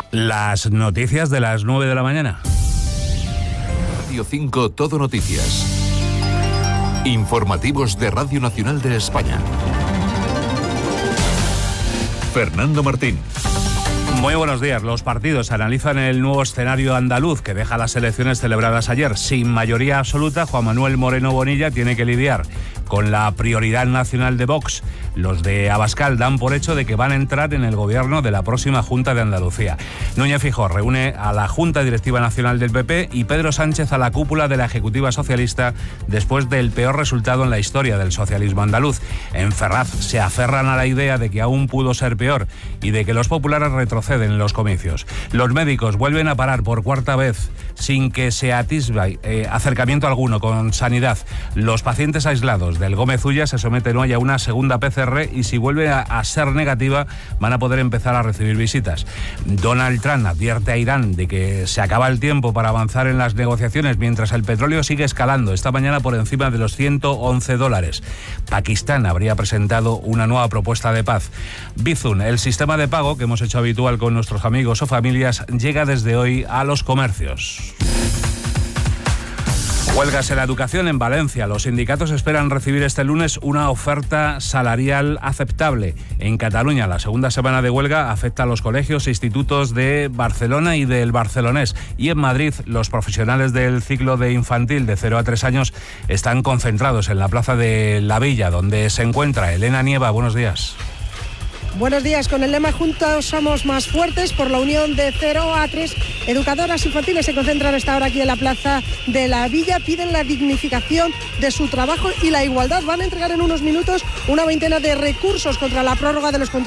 Las noticias de las 9 de la mañana. Radio 5 Todo Noticias. Informativos de Radio Nacional de España. Fernando Martín. Muy buenos días. Los partidos analizan el nuevo escenario andaluz que deja las elecciones celebradas ayer. Sin mayoría absoluta, Juan Manuel Moreno Bonilla tiene que lidiar con la prioridad nacional de Vox. Los de Abascal dan por hecho de que van a entrar en el gobierno de la próxima Junta de Andalucía. Núñez Feijóo reúne a la Junta Directiva Nacional del PP y Pedro Sánchez a la cúpula de la Ejecutiva Socialista después del peor resultado en la historia del socialismo andaluz. En Ferraz se aferran a la idea de que aún pudo ser peor y de que los populares retroceden en los comicios. Los médicos vuelven a parar por cuarta vez sin que se atisbe acercamiento alguno con sanidad. Los pacientes aislados del Gómez Ulla se someten hoy a una segunda PCR y si vuelve a ser negativa van a poder empezar a recibir visitas. Donald Trump advierte a Irán de que se acaba el tiempo para avanzar en las negociaciones mientras el petróleo sigue escalando, esta mañana por encima de los $111. Pakistán habría presentado una nueva propuesta de paz. Bizum, el sistema de pago que hemos hecho habitual con nuestros amigos o familias, llega desde hoy a los comercios. Huelgas en la educación en Valencia. Los sindicatos esperan recibir este lunes una oferta salarial aceptable. En Cataluña, la segunda semana de huelga afecta a los colegios e institutos de Barcelona y del Barcelonés. Y en Madrid, los profesionales del ciclo de infantil de 0 a 3 años están concentrados en la plaza de la Villa, donde se encuentra Elena Nieva. Buenos días. Buenos días. Con el lema Juntos somos más fuertes, por la unión de 0 a 3 educadoras infantiles se concentran esta hora aquí en la plaza de la Villa, piden la dignificación de su trabajo y la igualdad. Van a entregar en unos minutos una veintena de recursos contra la prórroga de los contratos